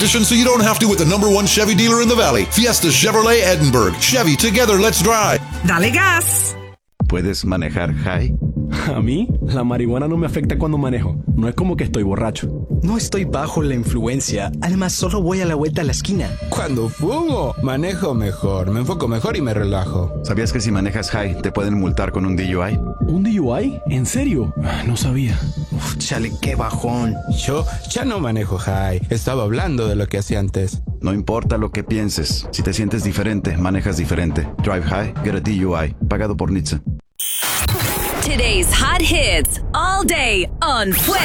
So you don't have to with the #1 Chevy dealer in the Valley. Fiesta Chevrolet Edinburgh. Chevy, together, let's drive. ¡Dale gas! ¿Puedes manejar high? A mí, la marihuana no me afecta cuando manejo. No es como que estoy borracho. No estoy bajo la influencia. Además, solo voy a la vuelta a la esquina. Cuando fumo, manejo mejor, me enfoco mejor y me relajo. ¿Sabías que si manejas high te pueden multar con un DUI? ¿Un DUI? ¿En serio? No sabía. Uf, chale, qué bajón. Yo ya no manejo high. Estaba hablando de lo que hacía antes. No importa lo que pienses. Si te sientes diferente, manejas diferente. Drive high, get a DUI. Pagado por NHTSA. Today's hot hits all day on Fuego.